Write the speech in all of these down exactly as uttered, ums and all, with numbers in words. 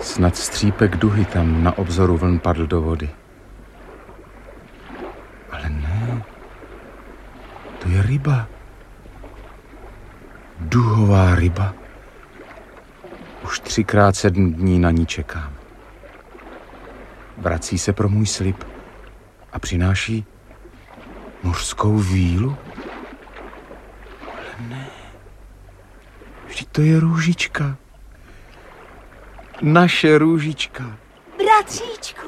Snad střípek duhy tam na obzoru vln padl do vody. Ale ne, to je ryba. Duhová ryba. Už třikrát sedm dní na ní čekám. Vrací se pro můj slib a přináší mořskou vílu. Ale ne, vždyť to je Růžička. Naše Růžička. Bratříčku.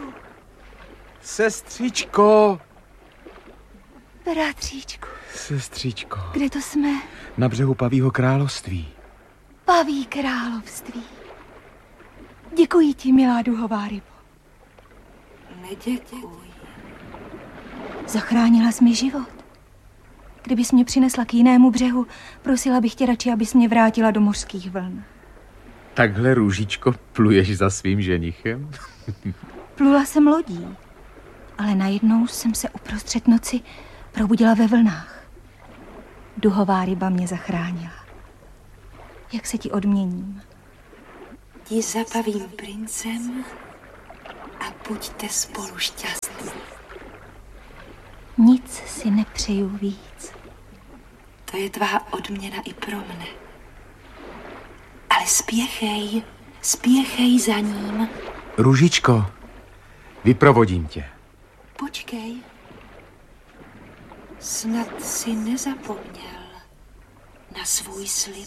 Sestřičko. Bratříčku. Sestřičko. Kde to jsme? Na břehu Pavího království. Paví království. Děkuji ti, milá duhová rybo. Neděkuj. Zachránila jsi mi život. Kdybys mě přinesla k jinému břehu, prosila bych tě radši, abys mě vrátila do mořských vln. Takhle, Růžičko, pluješ za svým ženichem? Plula jsem lodí, ale najednou jsem se uprostřed noci probudila ve vlnách. Duhová ryba mě zachránila. Jak se ti odměním? Ti zapavím princem a buďte spolu šťastní. Nic si nepřeju víc. To je tvá odměna i pro mne. Ale spěchej, spěchej za ním. Růžičko, vyprovodím tě. Počkej. Snad si nezapomněl na svůj slib.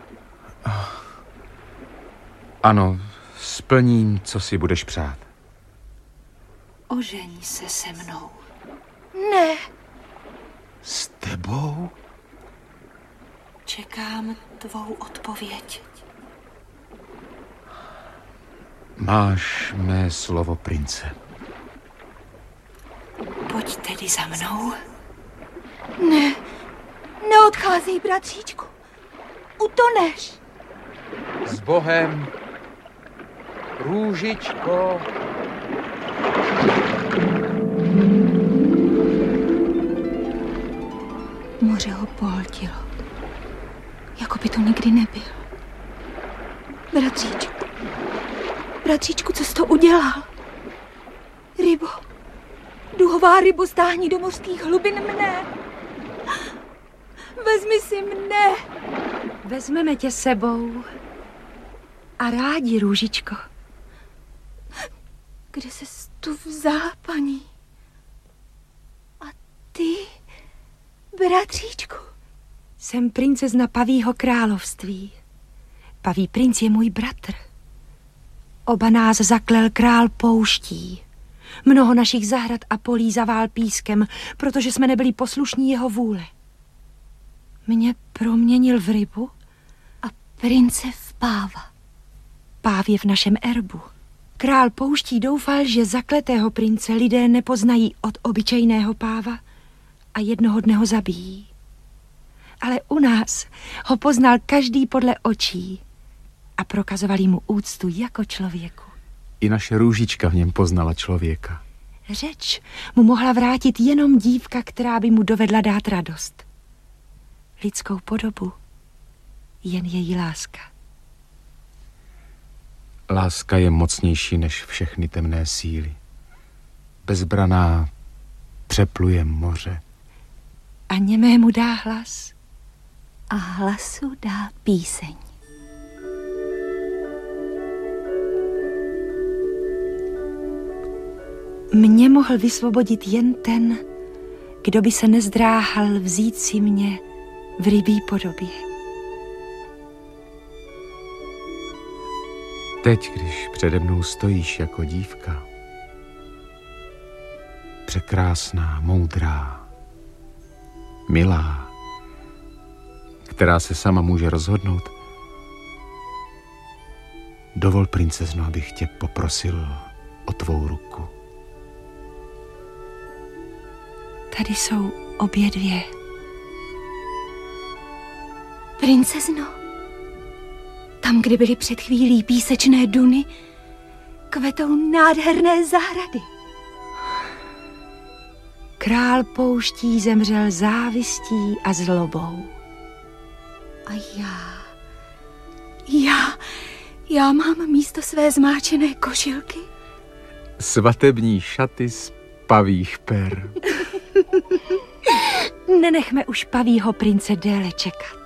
Ano, splním, co si budeš přát. Ožeň se se mnou. Ne. S tebou? Čekám tvou odpověď. Máš mé slovo, prince. Pojď tedy za mnou. Ne, neodcházej, bratříčku. Utoneš. S Bohem, Růžičko. Moře ho pohltilo, jako by to nikdy nebyl. Bratříčku, bratříčku, co jsi to udělal? Rybo, duhová rybo, stáhni do mořských hlubin mne. Vezmi si mne. Vezmeme tě sebou. A rádi, Růžičko. Kde ses tu vzala, paní? A ty, bratříčku? Jsem princezna Pavího království. Paví princ je můj bratr. Oba nás zaklel král pouští. Mnoho našich zahrad a polí zavál pískem, protože jsme nebyli poslušní jeho vůle. Mě proměnil v rybu a prince v páva. Páv je v našem erbu. Král pouští doufal, že zakletého prince lidé nepoznají od obyčejného páva a jednoho dne ho zabijí. Ale u nás ho poznal každý podle očí a prokazovali mu úctu jako člověku. I naše Růžička v něm poznala člověka. Řeč mu mohla vrátit jenom dívka, která by mu dovedla dát radost. Lidskou podobu jen její láska. Láska je mocnější než všechny temné síly. Bezbraná přepluje moře. A němému dá hlas. A hlasu dá píseň. Mě mohl vysvobodit jen ten, kdo by se nezdráhal vzít si mě v rybí podobě. Teď, když přede mnou stojíš jako dívka, překrásná, moudrá, milá, která se sama může rozhodnout, dovol, princezno, abych tě poprosil o tvou ruku. Tady jsou obě dvě. Princezno, tam, kde byly před chvílí písečné duny, kvetou nádherné zahrady. Král pouští zemřel závistí a zlobou. A já, já, Já mám místo své zmáčené košilky svatební šaty z pavích per. Nenechme už pavýho prince déle čekat.